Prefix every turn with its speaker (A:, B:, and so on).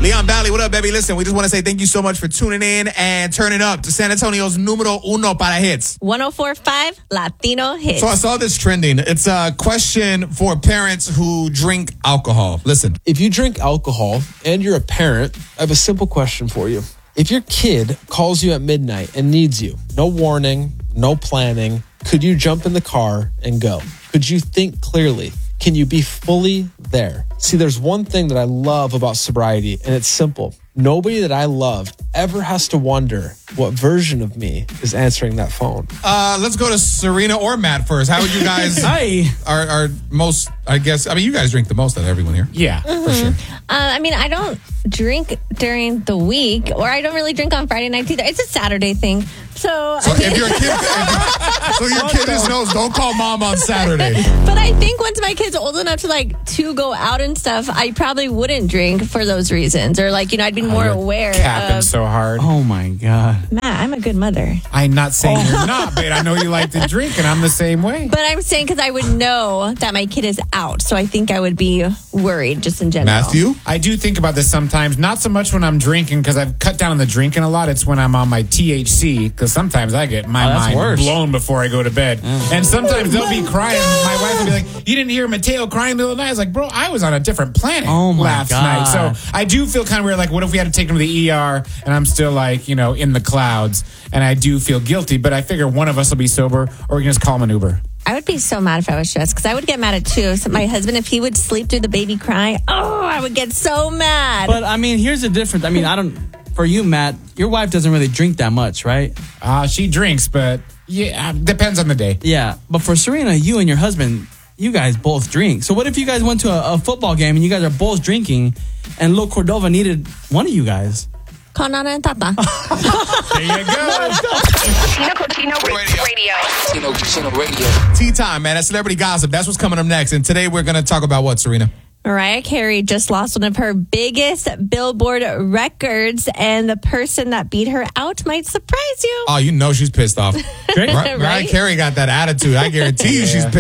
A: Leon Valley, what up, baby? Listen, we just want to say thank you so much for tuning in and turning up to San Antonio's numero uno para hits.
B: 104.5 Latino Hits.
A: So I saw this trending. It's a question for parents who drink alcohol. Listen.
C: If you drink alcohol and you're a parent, I have a simple question for you. If your kid calls you at midnight and needs you, no warning, no planning, could you jump in the car and go? Could you think clearly? Can you be fully there? See, there's one thing that I love about sobriety, and it's simple. Nobody that I love ever has to wonder what version of me is answering that phone.
A: Let's go to Serena or Matt first. How would you guys are most, I guess, I mean, you guys drink the most out of everyone here.
D: Yeah, for sure.
B: I mean, I don't drink during the week, or I don't really drink on Friday nights either. It's a Saturday thing. So
A: If your kid just knows, don't call mom on Saturday.
B: But I think once my kid's old enough to go out and stuff, I probably wouldn't drink for those reasons. Or I'd be more aware
D: Capping
B: of...
D: so hard.
E: Oh, my God.
B: Matt, I'm a good mother.
D: I'm not saying you're not, but I know you like to drink, and I'm the same way.
B: But I'm saying because I would know that my kid is out. So I think I would be worried just in general.
A: Matthew?
D: I do think about this sometimes, not so much when I'm drinking, because I've cut down on the drinking a lot. It's when I'm on my THC, because sometimes I get my mind blown before I go to bed. And sometimes they'll be crying. My wife will be like, you didn't hear Mateo crying the other night? I was like, bro, I was on a different planet last night. So I do feel kind of weird, like, what if we had to take him to the ER and I'm still in the clouds, and I do feel guilty, but I figure one of us will be sober, or we can just call him an Uber.
B: I would be so mad if I was stressed, because I would get mad at too. So my husband, if he would sleep through the baby crying, I would get so mad.
E: But I mean, here's the difference. I mean, for you, Matt, your wife doesn't really drink that much, right?
D: She drinks, but yeah, depends on the day.
E: Yeah, but for Serena, you and your husband, you guys both drink. So what if you guys went to a football game and you guys are both drinking, and Lo Cordova needed one of you guys?
B: Call Nana and Tata.
D: There you go.
F: Chino Radio.
A: Tea time, man. That's celebrity gossip. That's what's coming up next. And today we're going to talk about what, Serena?
B: Mariah Carey just lost one of her biggest Billboard records, and the person that beat her out might surprise you.
A: Oh, you know she's pissed off. Mariah
B: Right?
A: Carey got that attitude. I guarantee you she's pissed.